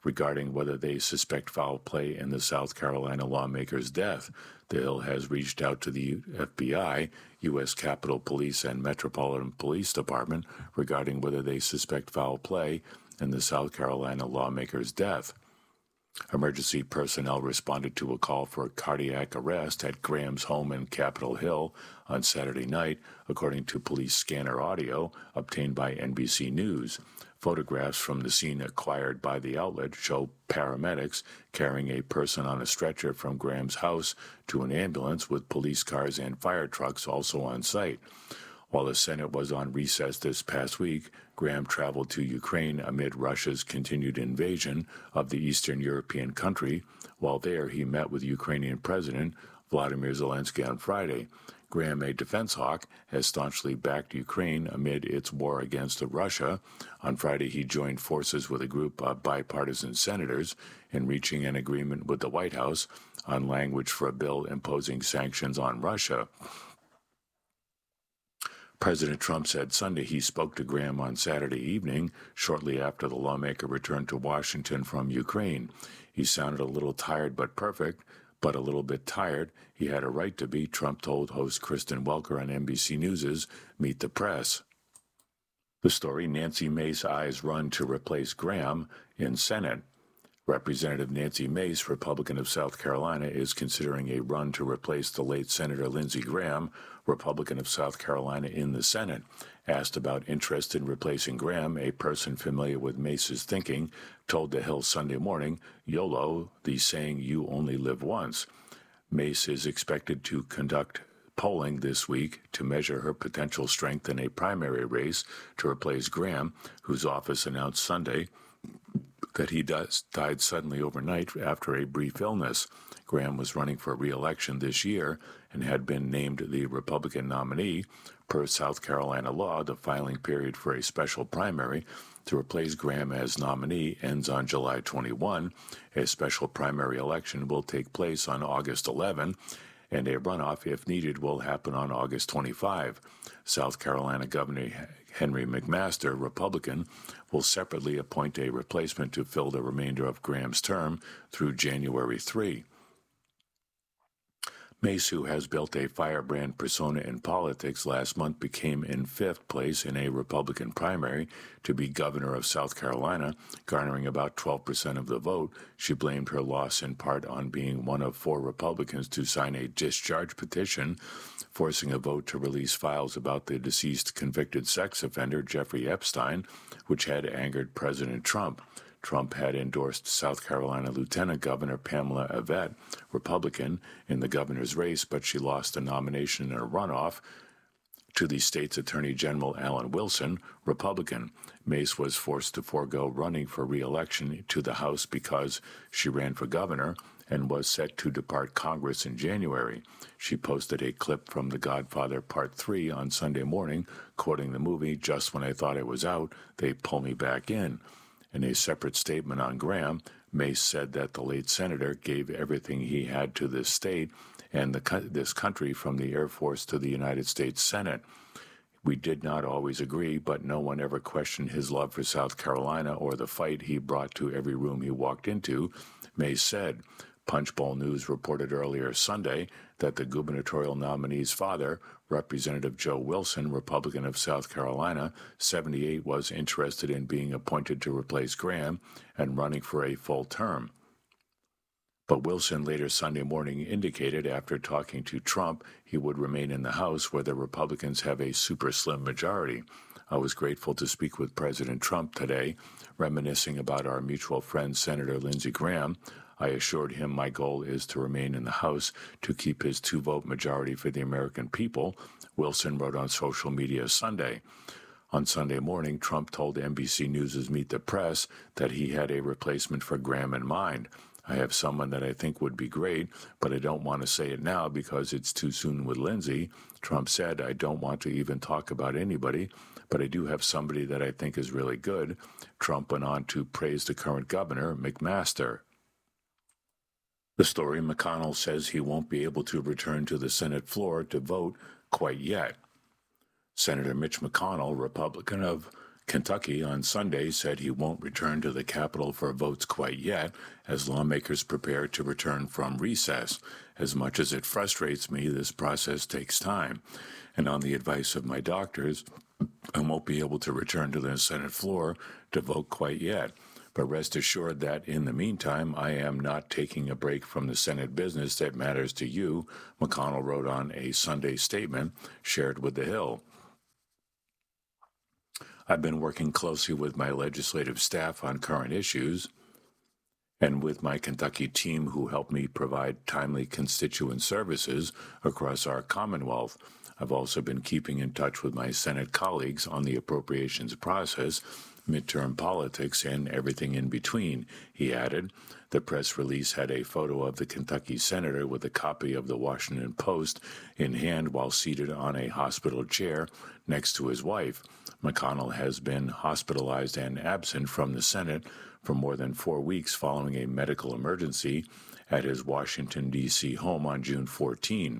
regarding whether they suspect foul play in the South Carolina lawmaker's death. The Hill has reached out to the F B I, U S Capitol Police, and Metropolitan Police Department regarding whether they suspect foul play in the South Carolina lawmaker's death. Emergency personnel responded to a call for a cardiac arrest at Graham's home in Capitol Hill on Saturday night, according to police scanner audio obtained by N B C News. Photographs from the scene acquired by the outlet show paramedics carrying a person on a stretcher from Graham's house to an ambulance with police cars and fire trucks also on site. While the Senate was on recess this past week, Graham traveled to Ukraine amid Russia's continued invasion of the Eastern European country. While there, he met with Ukrainian President Vladimir Zelensky on Friday. Graham, a defense hawk, has staunchly backed Ukraine amid its war against Russia. On Friday, he joined forces with a group of bipartisan senators in reaching an agreement with the White House on language for a bill imposing sanctions on Russia. President Trump said Sunday he spoke to Graham on Saturday evening, shortly after the lawmaker returned to Washington from Ukraine. He sounded a little tired but perfect, but a little bit tired. He had a right to be, Trump told host Kristen Welker on N B C News' Meet the Press. The story, Nancy Mace eyes run to replace Graham in Senate. Representative Nancy Mace, Republican of South Carolina, is considering a run to replace the late Senator Lindsey Graham, Republican of South Carolina, in the Senate. Asked about interest in replacing Graham, a person familiar with Mace's thinking told The Hill Sunday morning, YOLO, the saying you only live once. Mace is expected to conduct polling this week to measure her potential strength in a primary race to replace Graham, whose office announced Sunday that he does, died suddenly overnight after a brief illness. Graham was running for re-election this year and had been named the Republican nominee. Per South Carolina law, the filing period for a special primary to replace Graham as nominee ends on July twenty-first. A special primary election will take place on August eleventh, and a runoff, if needed, will happen on August twenty-fifth. South Carolina Governor Henry McMaster, Republican, will separately appoint a replacement to fill the remainder of Graham's term through January third. Mace, who has built a firebrand persona in politics, last month became in fifth place in a Republican primary to be governor of South Carolina, garnering about twelve percent of the vote. She blamed her loss in part on being one of four Republicans to sign a discharge petition, forcing a vote to release files about the deceased convicted sex offender Jeffrey Epstein, which had angered President Trump. Trump had endorsed South Carolina Lieutenant Governor Pamela Avett, Republican, in the governor's race, but she lost the nomination in a runoff to the state's Attorney General Alan Wilson, Republican. Mace was forced to forego running for re-election to the House because she ran for governor and was set to depart Congress in January. She posted a clip from The Godfather Part three on Sunday morning, quoting the movie, "Just when I thought I was out, they pull me back in." In a separate statement on Graham, Mace said that the late senator gave everything he had to this state and the, this country, from the Air Force to the United States Senate. "We did not always agree, but no one ever questioned his love for South Carolina or the fight he brought to every room he walked into," Mace said. Punchbowl News reported earlier Sunday that the gubernatorial nominee's father, Representative Joe Wilson, Republican of South Carolina, seventy-eight, was interested in being appointed to replace Graham and running for a full term. But Wilson later Sunday morning indicated after talking to Trump he would remain in the House, where the Republicans have a super slim majority. "I was grateful to speak with President Trump today, reminiscing about our mutual friend Senator Lindsey Graham. I assured him my goal is to remain in the House to keep his two-vote majority for the American people," Wilson wrote on social media Sunday. On Sunday morning, Trump told N B C News' Meet the Press that he had a replacement for Graham in mind. "I have someone that I think would be great, but I don't want to say it now because it's too soon with Lindsey." Trump said, "I don't want to even talk about anybody, but I do have somebody that I think is really good." Trump went on to praise the current governor, McMaster. The story, McConnell says he won't be able to return to the Senate floor to vote quite yet. Senator Mitch McConnell, Republican of Kentucky on Sunday said he won't return to the Capitol for votes quite yet, as lawmakers prepare to return from recess. As much as it frustrates me, this process takes time. And on the advice of my doctors, I won't be able to return to the Senate floor to vote quite yet. But rest assured that in the meantime, I am not taking a break from the Senate business that matters to you, McConnell wrote on a Sunday statement shared with The Hill. I've been working closely with my legislative staff on current issues and with my Kentucky team who helped me provide timely constituent services across our Commonwealth. I've also been keeping in touch with my Senate colleagues on the appropriations process, midterm politics, and everything in between, he added. The press release had a photo of the Kentucky senator with a copy of the Washington Post in hand while seated on a hospital chair next to his wife. McConnell has been hospitalized and absent from the Senate for more than four weeks following a medical emergency at his Washington, D C home on June fourteenth.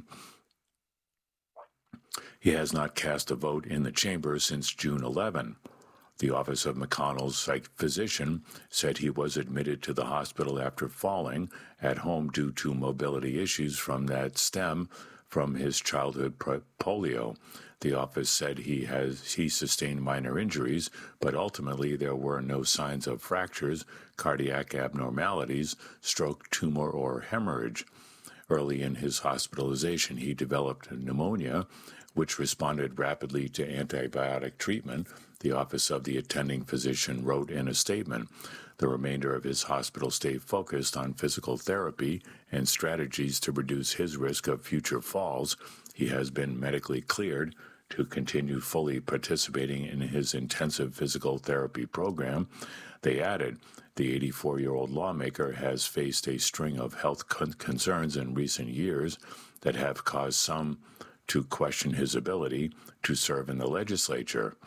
He has not cast a vote in the chamber since June eleventh. The office of McConnell's psych physician said he was admitted to the hospital after falling at home due to mobility issues from that stem from his childhood polio. The office said he has he sustained minor injuries, but ultimately there were no signs of fractures, cardiac abnormalities, stroke, tumor, or hemorrhage. Early in his hospitalization, he developed pneumonia, which responded rapidly to antibiotic treatment, the office of the attending physician wrote in a statement. The remainder of his hospital stay focused on physical therapy and strategies to reduce his risk of future falls. He has been medically cleared to continue fully participating in his intensive physical therapy program. They added, the eighty-four-year-old lawmaker has faced a string of health con- concerns in recent years that have caused some to question his ability to serve in the legislature.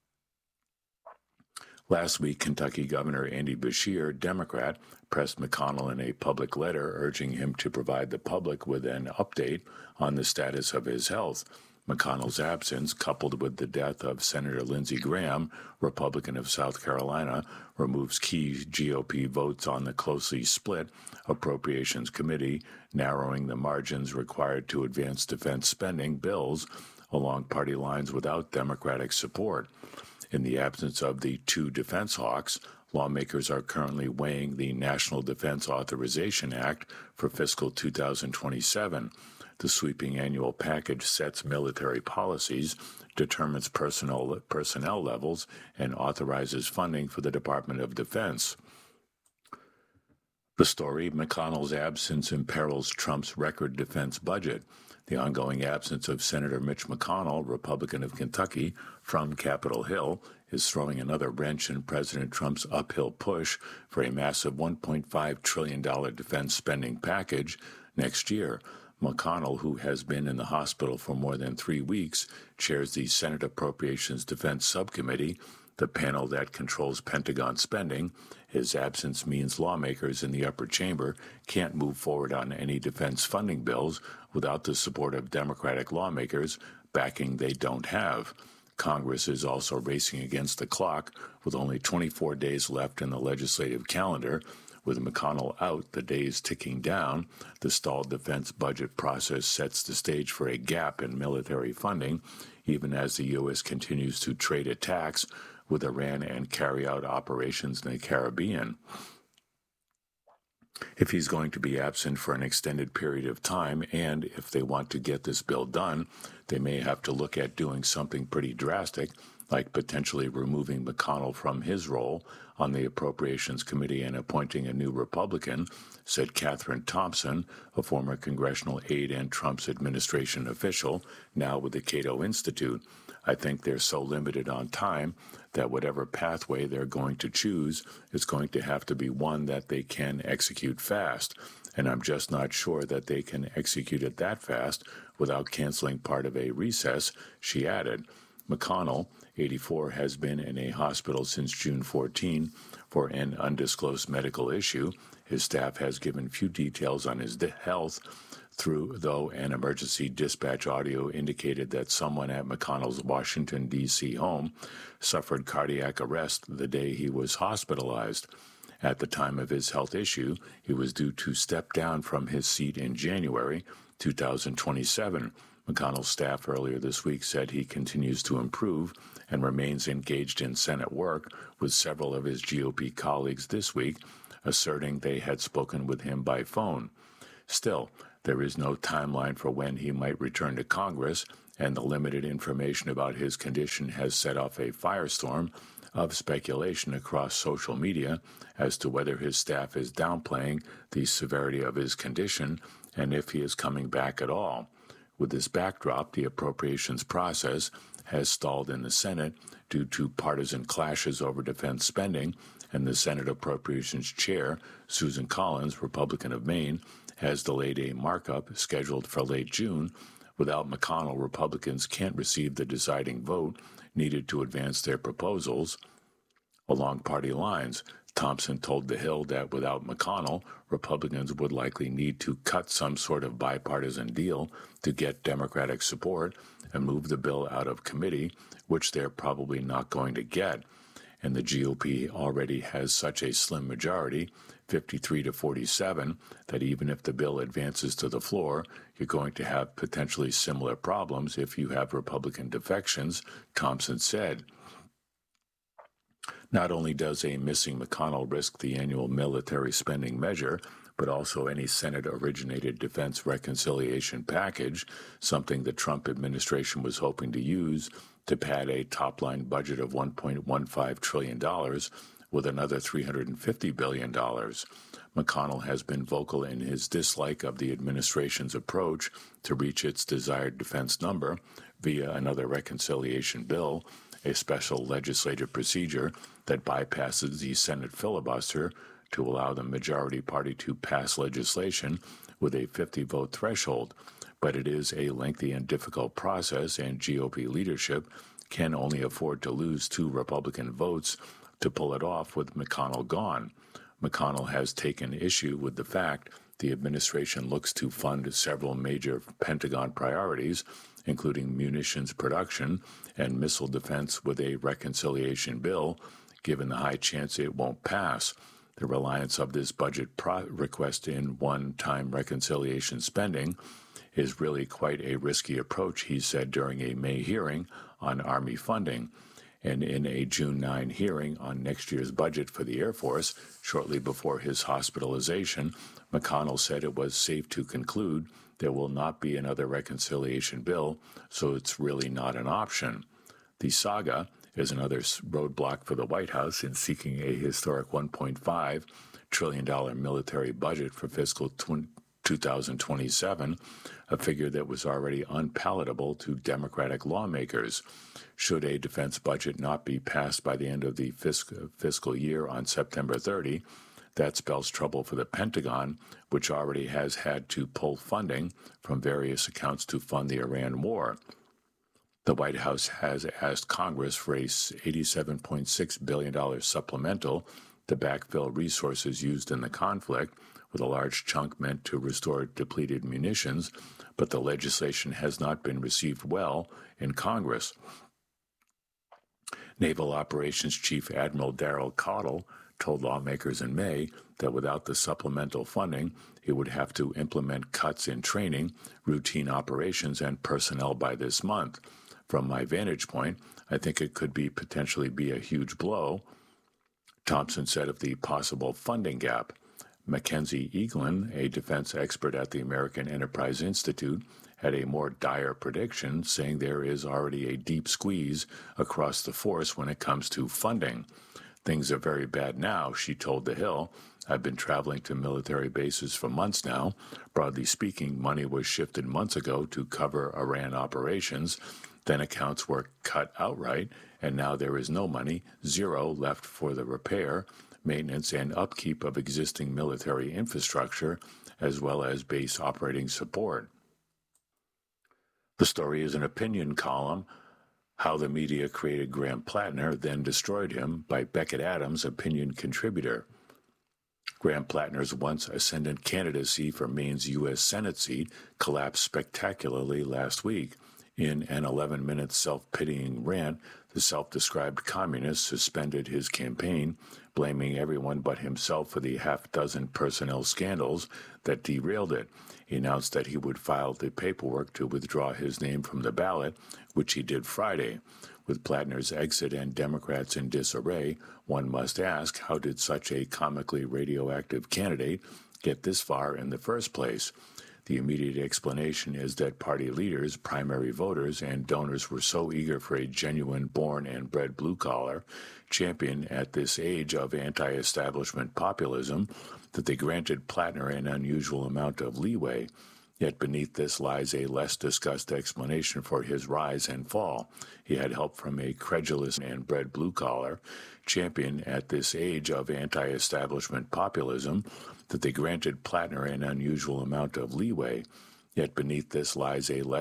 Last week, Kentucky Governor Andy Beshear, Democrat, pressed McConnell in a public letter urging him to provide the public with an update on the status of his health. McConnell's absence, coupled with the death of Senator Lindsey Graham, Republican of South Carolina, removes key G O P votes on the closely split Appropriations Committee, narrowing the margins required to advance defense spending bills along party lines without Democratic support. In the absence of the two defense hawks, lawmakers are currently weighing the National Defense Authorization Act for fiscal two thousand twenty-seven. The sweeping annual package sets military policies, determines personnel, personnel levels, and authorizes funding for the Department of Defense. The story, McConnell's absence imperils Trump's record defense budget. The ongoing absence of Senator Mitch McConnell, Republican of Kentucky, from Capitol Hill is throwing another wrench in President Trump's uphill push for a massive one point five trillion dollars defense spending package next year. McConnell, who has been in the hospital for more than three weeks, chairs the Senate Appropriations Defense Subcommittee, the panel that controls Pentagon spending. His absence means lawmakers in the upper chamber can't move forward on any defense funding bills without the support of Democratic lawmakers, backing they don't have. Congress is also racing against the clock with only twenty-four days left in the legislative calendar. With McConnell out, the days ticking down, the stalled defense budget process sets the stage for a gap in military funding, even as the U S continues to trade attacks with Iran and carry out operations in the Caribbean. If he's going to be absent for an extended period of time, and if they want to get this bill done, they may have to look at doing something pretty drastic, like potentially removing McConnell from his role on the Appropriations Committee and appointing a new Republican, said Catherine Thompson, a former congressional aide and Trump's administration official, now with the Cato Institute. I think they're so limited on time that whatever pathway they're going to choose is going to have to be one that they can execute fast. And I'm just not sure that they can execute it that fast without canceling part of a recess, she added. McConnell, eighty-four, has been in a hospital since June fourteenth for an undisclosed medical issue. His staff has given few details on his health. through though an emergency dispatch audio indicated that someone at McConnell's Washington, D C home suffered cardiac arrest the day he was hospitalized. At the time of his health issue, he was due to step down from his seat in January two thousand twenty-seven. McConnell's staff earlier this week said he continues to improve and remains engaged in Senate work, with several of his G O P colleagues this week asserting they had spoken with him by phone. Still, there is no timeline for when he might return to Congress, and the limited information about his condition has set off a firestorm of speculation across social media as to whether his staff is downplaying the severity of his condition and if he is coming back at all. With this backdrop, the appropriations process has stalled in the Senate due to partisan clashes over defense spending, and the Senate Appropriations Chair, Susan Collins, Republican of Maine, has delayed a markup scheduled for late June. Without McConnell, Republicans can't receive the deciding vote needed to advance their proposals along party lines. Thompson told The Hill that without McConnell, Republicans would likely need to cut some sort of bipartisan deal to get Democratic support and move the bill out of committee, which they're probably not going to get. And the G O P already has such a slim majority, fifty-three to forty-seven, that even if the bill advances to the floor, you're going to have potentially similar problems if you have Republican defections, Thompson said. Not only does a missing McConnell risk the annual military spending measure, but also any Senate-originated defense reconciliation package, something the Trump administration was hoping to use to pad a top-line budget of one point one five trillion dollars with another three hundred fifty billion dollars. McConnell has been vocal in his dislike of the administration's approach to reach its desired defense number via another reconciliation bill, a special legislative procedure that bypasses the Senate filibuster to allow the majority party to pass legislation with a fifty-vote threshold. But it is a lengthy and difficult process, and G O P leadership can only afford to lose two Republican votes to pull it off with McConnell gone. McConnell has taken issue with the fact the administration looks to fund several major Pentagon priorities, including munitions production and missile defense, with a reconciliation bill, given the high chance it won't pass. The reliance of this budget pro- request in one-time reconciliation spending is really quite a risky approach, he said during a May hearing on Army funding. And in a June ninth hearing on next year's budget for the Air Force, shortly before his hospitalization, McConnell said it was safe to conclude there will not be another reconciliation bill, so it's really not an option. The saga is another roadblock for the White House in seeking a historic one point five trillion dollars military budget for fiscal twenty twenty-seven, a figure that was already unpalatable to Democratic lawmakers. Should a defense budget not be passed by the end of the fiscal, fiscal year on September thirtieth, that spells trouble for the Pentagon, which already has had to pull funding from various accounts to fund the Iran war. The White House has asked Congress for a eighty-seven point six billion dollars supplemental to backfill resources used in the conflict, with a large chunk meant to restore depleted munitions, but the legislation has not been received well in Congress. Naval Operations Chief Admiral Darrell Cottle told lawmakers in May that without the supplemental funding, he would have to implement cuts in training, routine operations, and personnel by this month. From my vantage point, I think it could be potentially be a huge blow, Thompson said of the possible funding gap. Mackenzie Eaglin, a defense expert at the American Enterprise Institute, had a more dire prediction, saying there is already a deep squeeze across the force when it comes to funding. Things are very bad now, she told The Hill. I've been traveling to military bases for months now. Broadly speaking, money was shifted months ago to cover Iran operations. Then accounts were cut outright, and now there is no money, zero, left for the repair, maintenance, and upkeep of existing military infrastructure, as well as base operating support. The story is an opinion column, How the Media Created Graham Plattner, Then Destroyed Him, by Beckett Adams, opinion contributor. Graham Plattner's once ascendant candidacy for Maine's U S Senate seat collapsed spectacularly last week. In an eleven-minute self-pitying rant, the self-described communist suspended his campaign, blaming everyone but himself for the half-dozen personnel scandals that derailed it. He announced that he would file the paperwork to withdraw his name from the ballot, which he did Friday. With Plattner's exit and Democrats in disarray, one must ask, how did such a comically radioactive candidate get this far in the first place? The immediate explanation is that party leaders, primary voters, and donors were so eager for a genuine born and bred blue-collar champion at this age of anti-establishment populism that they granted Plattner an unusual amount of leeway. Yet beneath this lies a less discussed explanation for his rise and fall. He had help from a credulous and bred blue-collar champion at this age of anti-establishment populism that they granted Plattner an unusual amount of leeway. Yet beneath this lies a less